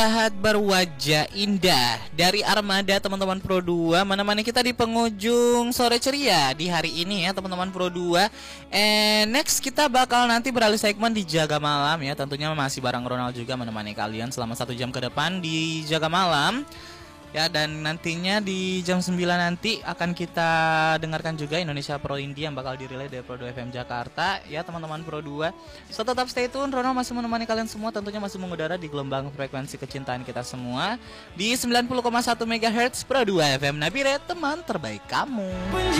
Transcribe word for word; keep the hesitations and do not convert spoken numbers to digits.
Lihat berwajah indah dari Armada teman-teman Pro dua menemani kita di penghujung sore ceria di hari ini ya teman-teman Pro dua. And next kita bakal nanti beralih segmen di Jaga Malam ya. Tentunya masih bareng Ronald juga menemani kalian selama satu jam ke depan di Jaga Malam. Ya, dan nantinya di jam sembilan nanti akan kita dengarkan juga Indonesia Pro Indie yang bakal dirilai dari Pro dua F M Jakarta ya teman-teman Pro dua. So tetap stay tune, Ronald masih menemani kalian semua, tentunya masih mengudara di gelombang frekuensi kecintaan kita semua di sembilan puluh koma satu megahertz Pro dua F M Nabire, teman terbaik kamu.